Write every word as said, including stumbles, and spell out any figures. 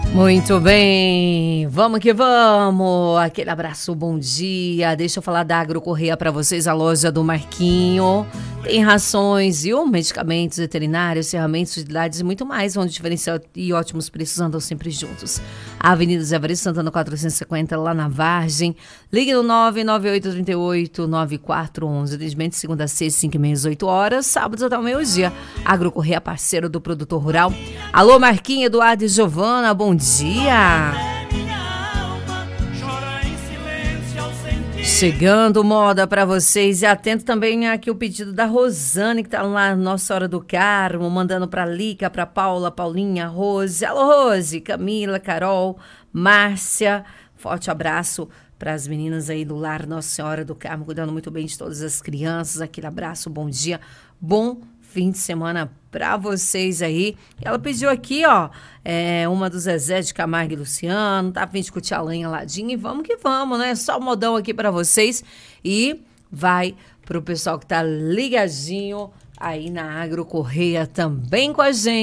Muito bem, vamos que vamos, aquele abraço, bom dia, deixa eu falar da Agro Correia para vocês, a loja do Marquinho, tem rações e medicamentos veterinários, ferramentas, utilidades e muito mais, onde diferencial e ótimos preços andam sempre juntos. A Avenida Zé Evaristo Santana quatrocentos e cinquenta, lá na Vargem, ligue no nove nove oito três oito nove quatro um um, atendimento segunda a sexta, cinco e meia às oito horas, sábados até o meio-dia. Agro Correia, parceiro do produtor rural. Alô Marquinho, Eduardo e Giovana, bom dia! Chegando moda para vocês e atento também aqui o pedido da Rosane, que tá lá na Nossa Hora do Carmo, mandando para Lica, para Paula, Paulinha, Rose. Alô Rose, Camila, Carol, Márcia, forte abraço para as meninas aí do lar Nossa Senhora do Carmo, cuidando muito bem de todas as crianças. Aquele abraço, bom dia, bom fim de semana para vocês aí. Ela pediu aqui, ó, é, uma do Zezé de Camargo e Luciano, tá a fim de curtir a lenha ladinha e vamos que vamos, né? Só modão aqui para vocês e vai pro pessoal que tá ligadinho aí na Agro Correia também com a gente.